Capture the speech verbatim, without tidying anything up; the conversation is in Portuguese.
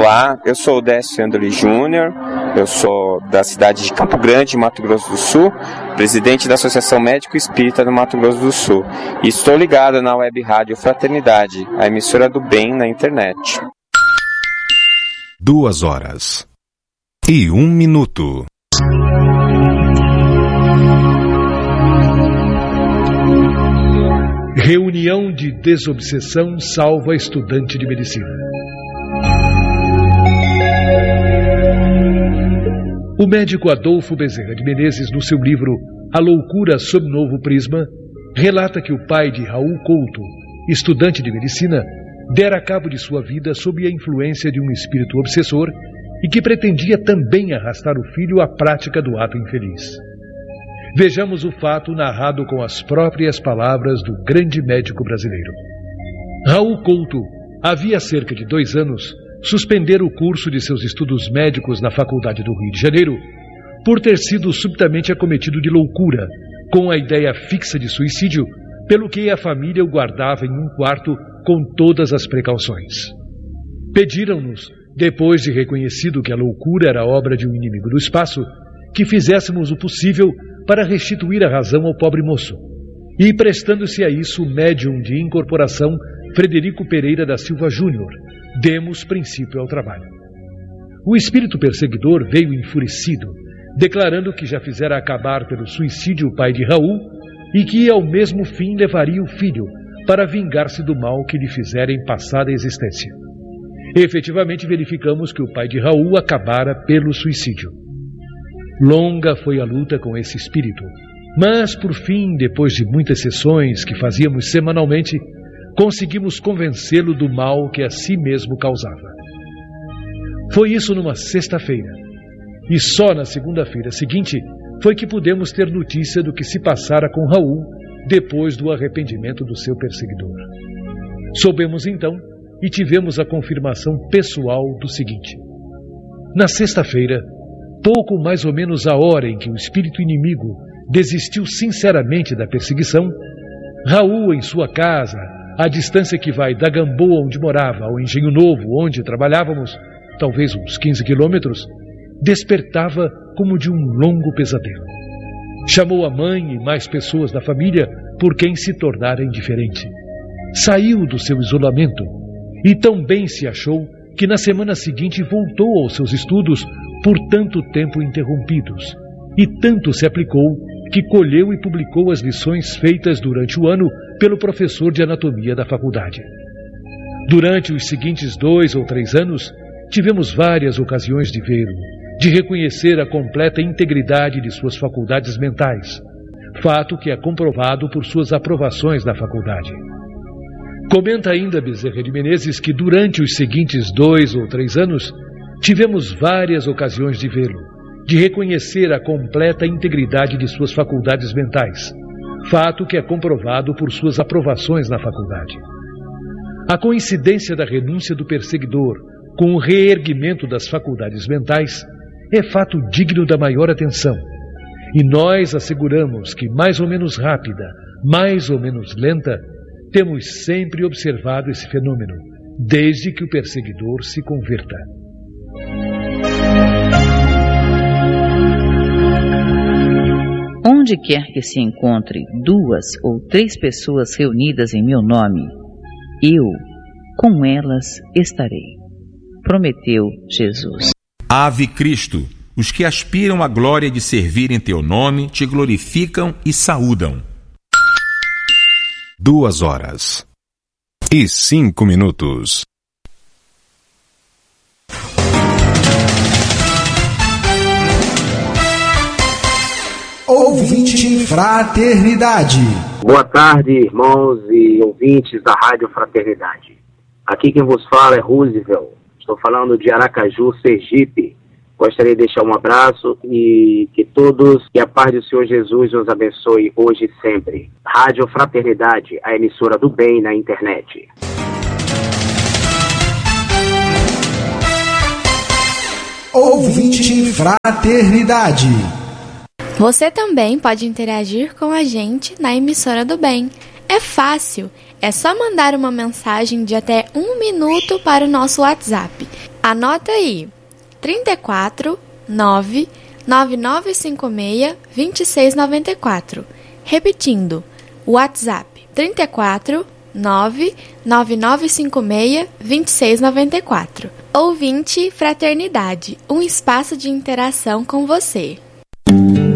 Olá, eu sou o Décio Andoli Júnior, eu sou da cidade de Campo Grande, Mato Grosso do Sul, presidente da Associação Médico Espírita do Mato Grosso do Sul, e estou ligado na Web Rádio Fraternidade, a emissora do bem na internet. Duas horas e um minuto. Reunião de desobsessão salva estudante de medicina. O médico Adolfo Bezerra de Menezes, no seu livro A Loucura sob Novo Prisma, relata que o pai de Raul Couto, estudante de medicina, dera cabo de sua vida sob a influência de um espírito obsessor e que pretendia também arrastar o filho à prática do ato infeliz. Vejamos o fato narrado com as próprias palavras do grande médico brasileiro. Raul Couto havia cerca de dois anos suspender o curso de seus estudos médicos na Faculdade do Rio de Janeiro por ter sido subitamente acometido de loucura, com a ideia fixa de suicídio, pelo que a família o guardava em um quarto com todas as precauções. Pediram-nos, depois de reconhecido que a loucura era obra de um inimigo do espaço, que fizéssemos o possível para restituir a razão ao pobre moço. E prestando-se a isso o médium de incorporação Frederico Pereira da Silva Júnior, demos princípio ao trabalho. O espírito perseguidor veio enfurecido, declarando que já fizera acabar pelo suicídio o pai de Raul e que ao mesmo fim levaria o filho para vingar-se do mal que lhe fizera em passada existência. Efetivamente verificamos que o pai de Raul acabara pelo suicídio. Longa foi a luta com esse espírito, mas por fim, depois de muitas sessões que fazíamos semanalmente, conseguimos convencê-lo do mal que a si mesmo causava. Foi isso numa sexta-feira, e só na segunda-feira seguinte foi que pudemos ter notícia do que se passara com Raul depois do arrependimento do seu perseguidor. Soubemos então e tivemos a confirmação pessoal do seguinte: na sexta-feira, pouco mais ou menos a hora em que o espírito inimigo desistiu sinceramente da perseguição, Raul, em sua casa, à distância que vai da Gamboa, onde morava, ao Engenho Novo, onde trabalhávamos, talvez uns quinze quilômetros, despertava como de um longo pesadelo. Chamou a mãe e mais pessoas da família, por quem se tornara indiferente. Saiu do seu isolamento e tão bem se achou que na semana seguinte voltou aos seus estudos por tanto tempo interrompidos, e tanto se aplicou que colheu e publicou as lições feitas durante o ano pelo professor de anatomia da faculdade. Durante os seguintes dois ou três anos, tivemos várias ocasiões de vê-lo, de reconhecer a completa integridade de suas faculdades mentais, fato que é comprovado por suas aprovações na faculdade. Comenta ainda Bezerra de Menezes que durante os seguintes dois ou três anos, tivemos várias ocasiões de vê-lo, de reconhecer a completa integridade de suas faculdades mentais, fato que é comprovado por suas aprovações na faculdade. A coincidência da renúncia do perseguidor com o reerguimento das faculdades mentais é fato digno da maior atenção, e nós asseguramos que, mais ou menos rápida, mais ou menos lenta, temos sempre observado esse fenômeno, desde que o perseguidor se converta. Onde quer que se encontre duas ou três pessoas reunidas em meu nome, eu com elas estarei. Prometeu Jesus. Ave Cristo, os que aspiram à glória de servir em teu nome te glorificam e saúdam. Duas horas e cinco minutos. Ouvinte Fraternidade. Boa tarde, irmãos e ouvintes da Rádio Fraternidade. Aqui quem vos fala é Roosevelt. Estou falando de Aracaju, Sergipe. Gostaria de deixar um abraço e que todos, que a paz do Senhor Jesus os abençoe hoje e sempre. Rádio Fraternidade, a emissora do bem na internet. Ouvinte Fraternidade. Você também pode interagir com a gente na emissora do bem. É fácil, é só mandar uma mensagem de até um minuto para o nosso WhatsApp Anota aí, trinta e quatro, nove, nove nove cinco seis, dois seis nove quatro. Repetindo, WhatsApp trinta e quatro, nove, nove nove cinco seis, dois seis nove quatro. Ouvinte Fraternidade, um espaço de interação com você.